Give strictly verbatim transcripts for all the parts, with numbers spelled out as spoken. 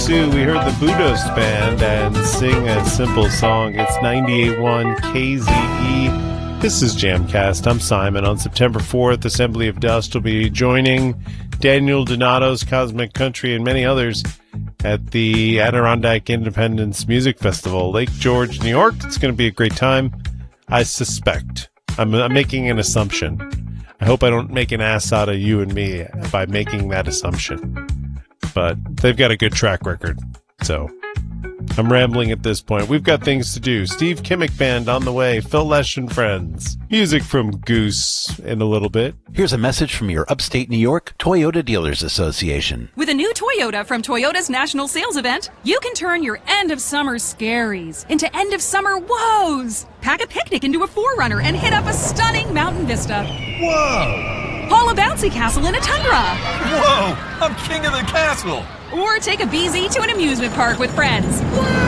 Sue, we heard the Budos Band and sing a simple song. It's ninety-eight point one K Z E. This is Jamcast. I'm Simon. On September fourth, Assembly of Dust will be joining Daniel Donato's Cosmic Country and many others at the Adirondack Independence Music Festival, Lake George, New York. It's going to be a great time. I suspect. I'm, I'm making an assumption. I hope I don't make an ass out of you and me by making that assumption. But they've got a good track record, so I'm rambling at this point. We've got things to do. Steve Kimmick Band on the way. Phil Lesh and Friends. Music from Goose in a little bit. Here's a message from your upstate New York Toyota Dealers Association. With a new Toyota from Toyota's National Sales Event, you can turn your end-of-summer scaries into end-of-summer woes. Pack a picnic into a four runner and hit up a stunning mountain vista. Whoa! Haul a bouncy castle in a tundra. Whoa! I'm king of the castle! Or take a B Z to an amusement park with friends.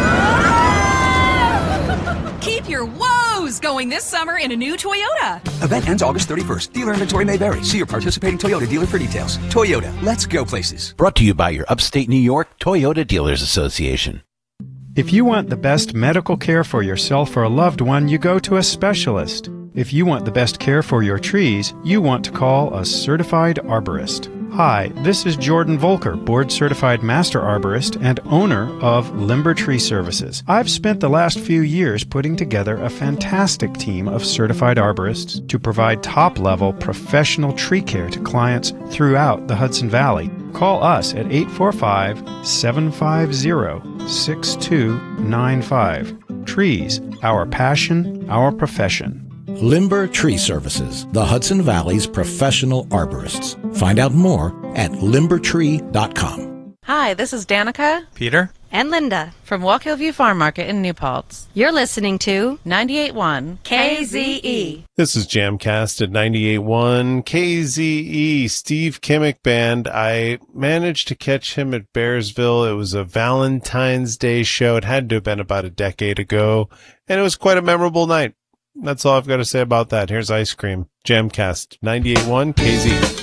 Keep your woes going this summer in a new Toyota. Event ends August thirty-first. Dealer inventory may vary. See your participating Toyota dealer for details. Toyota, let's go places. Brought to you by your upstate New York Toyota Dealers Association. If you want the best medical care for yourself or a loved one, you go to a specialist. If you want the best care for your trees, you want to call a certified arborist. Hi, this is Jordan Volker, board-certified master arborist and owner of Limber Tree Services. I've spent the last few years putting together a fantastic team of certified arborists to provide top-level professional tree care to clients throughout the Hudson Valley. Call us at eight four five, seven five zero, six two nine five. Trees, our passion, our profession. Limber Tree Services, the Hudson Valley's professional arborists. Find out more at limber tree dot com. Hi, this is Danica, Peter, and Linda from Walk Hill View Farm Market in New Paltz. You're listening to ninety-eight point one K Z E. This is Jamcast at ninety-eight point one K Z E. Steve Kimmick Band. I managed to catch him at Bearsville. It was a Valentine's Day show. It had to have been about a decade ago, and it was quite a memorable night. That's all I've got to say about that. Here's Ice Cream. Jamcast ninety-eight point one K Z E.